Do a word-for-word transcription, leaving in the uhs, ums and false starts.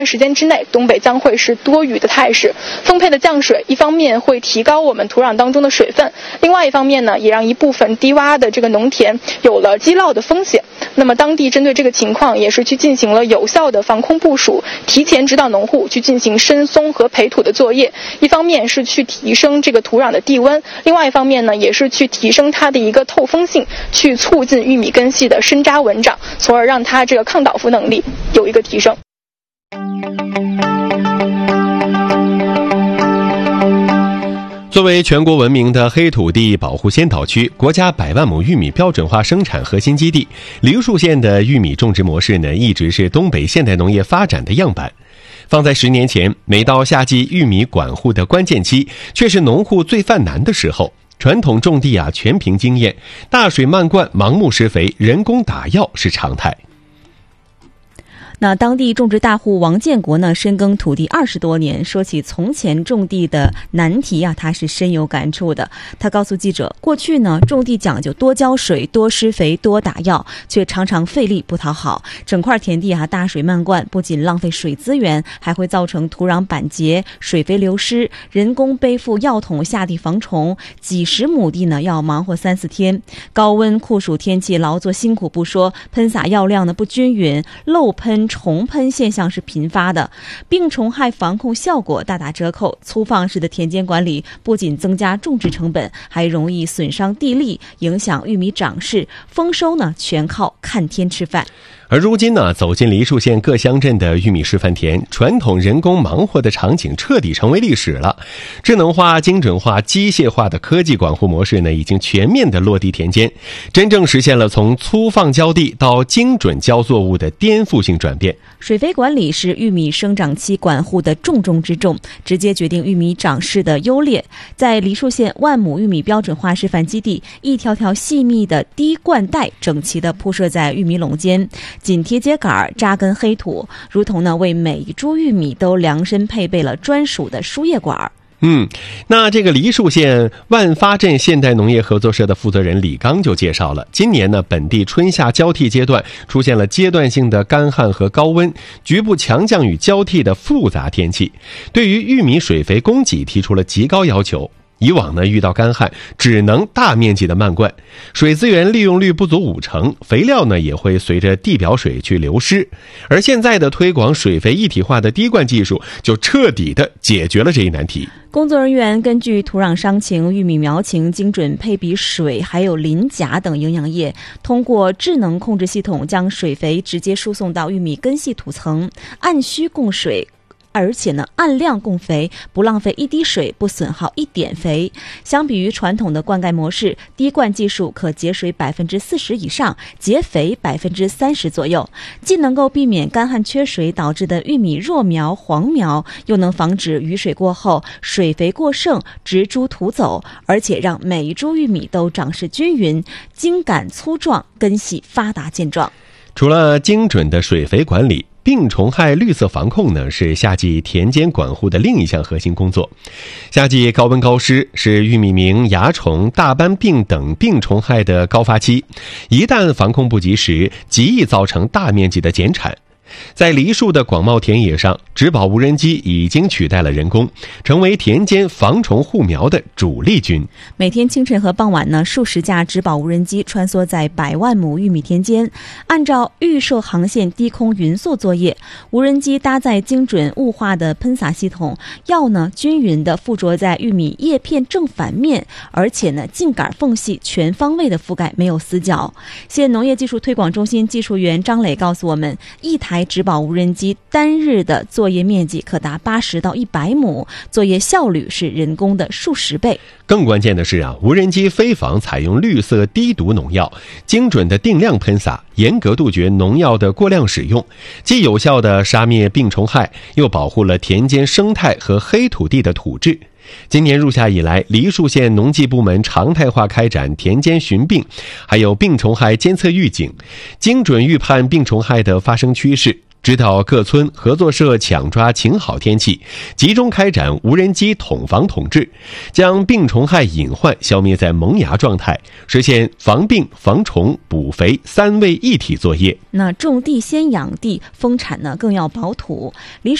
时间之内，东北将会是多雨的态势。丰沛的降水，一方面会提高我们土壤当中的水分，另外一方面呢，也让一部分低洼的这个农田有了积涝的风险。那么当地针对这个情况，也是去进行了有效的防空部署，提前指导农户去进行深松和培土的作业。一方面是去提升这个土壤的地温，另外一方面呢，也是去提升它的一个透风性，去促进玉米根系的深扎稳长，从而让它这个抗倒伏能力有一个提升。 作为全国闻名的黑土地保护先导区，国家百万亩玉米标准化生产核心基地，梨树县的玉米种植模式呢，一直是东北现代农业发展的样板。放在十年前，每到夏季玉米管护的关键期，却是农户最犯难的时候。传统种地啊，全凭经验，大水漫灌、盲目施肥、人工打药是常态。 那当地种植大户王建国呢，深耕土地二十多年，说起从前种地的难题啊，他是深有感触的。他告诉记者，过去呢，种地讲究多浇水、多施肥、多打药，却常常费力不讨好。整块田地啊，大水漫灌，不仅浪费水资源，还会造成土壤板结、水肥流失，人工背负药桶下地防虫，几十亩地呢要忙活三四天。高温酷暑天气劳作辛苦不说，喷洒药量呢不均匀，漏喷虫喷现象是频发的，病虫害防控效果大打折扣。粗放式的田间管理不仅增加种植成本，还容易损伤地力，影响玉米长势。丰收呢，全靠看天吃饭。 而如今呢，走进梨树县各乡镇的玉米示范田，传统人工忙活的场景彻底成为历史了。智能化、精准化、机械化的科技管护模式呢，已经全面的落地田间，真正实现了从粗放浇地到精准浇作物的颠覆性转变。 水肥管理是玉米生长期管护的重中之重，直接决定玉米长势的优劣。在梨树县万亩玉米标准化示范基地，一条条细密的滴灌带整齐地铺设在玉米垄间，紧贴秸秆，扎根黑土，如同呢为每一株玉米都量身配备了专属的输液管。 嗯，那这个梨树县万发镇现代农业合作社的负责人李刚就介绍了，今年呢，本地春夏交替阶段出现了阶段性的干旱和高温，局部强降雨交替的复杂天气，对于玉米水肥供给提出了极高要求。以往呢，遇到干旱只能大面积的漫灌，水资源利用率不足五成，肥料呢也会随着地表水去流失。而现在的推广水肥一体化的滴灌技术，就彻底的解决了这一难题。 工作人员根据土壤伤情、玉米苗情精准配比水，还有磷钾等营养液，通过智能控制系统将水肥直接输送到玉米根系土层，按需供水。而且呢，按量供肥，不浪费一滴水，不损耗一点肥。相比于传统的灌溉模式，滴灌技术可节水百分之四十以上，节肥百分之三十左右，既能够避免干旱缺水导致的玉米弱苗、黄苗，又能防止雨水过后水肥过剩，植株土走，而且让每一株玉米都长势均匀，茎秆粗壮，根系发达健壮。 除了精准的水肥管理，病虫害绿色防控呢，是夏季田间管护的另一项核心工作。夏季高温高湿是玉米鸣、蚜虫、大斑病等病虫害的高发期，一旦防控不及时，极易造成大面积的减产。在梨树的广袤田野上，植保无人机已经取代了人工，成为田间防虫护苗的主力军。 每天清晨和傍晚呢，数十架植保无人机穿梭在百万亩玉米田间，按照预设航线低空匀速作业。无人机搭载精准雾化的喷洒系统，药呢均匀地附着在玉米叶片正反面，而且呢茎秆缝隙全方位的覆盖，没有死角。县农业技术推广中心技术员张磊告诉我们，一台植保无人机单日的作业面积可达八十到一百亩，作业效率是人工的数十倍。 更关键的是啊，无人机飞防采用绿色低毒农药，精准的定量喷洒，严格杜绝农药的过量使用，既有效的杀灭病虫害，又保护了田间生态和黑土地的土质。今年入夏以来，梨树县农技部门常态化开展田间巡病，还有病虫害监测预警，精准预判病虫害的发生趋势。 指导各村合作社抢抓晴好天气，集中开展无人机统防统治，将病虫害隐患消灭在萌芽状态，实现防病、防虫、补肥三位一体作业。 那种地先养地，丰产呢更要保土。梨